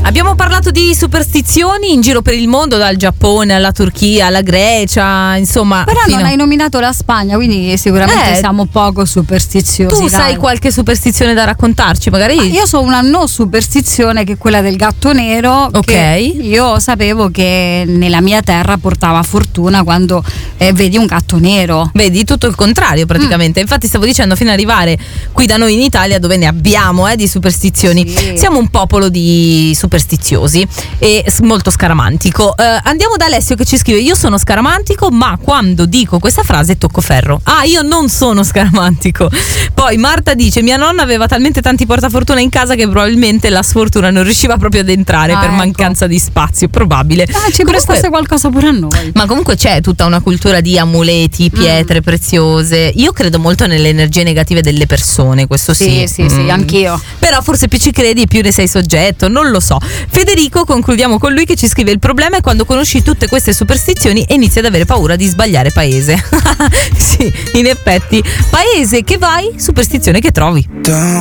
Abbiamo parlato di superstizioni in giro per il mondo, dal Giappone alla Turchia alla Grecia, insomma. Però non hai nominato la Spagna, quindi sicuramente siamo poco superstiziosi. Tu sai qualche superstizione da raccontarci, magari? Io so una non superstizione, che è quella del gatto nero. Ok. Che io sapevo che nella mia terra portava fortuna quando vedi un gatto nero. Vedi, tutto il contrario praticamente. Infatti stavo dicendo, fino ad arrivare qui da noi in Italia, dove ne abbiamo di superstizioni. Sì. Siamo un popolo di superstiziosi e molto scaramantico. Andiamo da Alessio che ci scrive: io sono scaramantico, ma quando dico questa frase tocco ferro. Io non sono scaramantico. Poi Marta dice: mia nonna aveva talmente tanti portafortuna in casa che probabilmente la sfortuna non riusciva proprio ad entrare per mancanza di spazio. Probabile. Ci prestasse qualcosa pure a noi. Ma comunque c'è tutta una cultura di amuleti, pietre preziose. Io credo molto nelle energie negative delle persone, questo sì. Sì, anch'io. Però forse più ci credi e più ne sei soggetto, non lo so. Federico, concludiamo con lui, che ci scrive: il problema è quando conosci tutte queste superstizioni e inizi ad avere paura di sbagliare paese. Sì, in effetti, paese che vai, superstizione che trovi.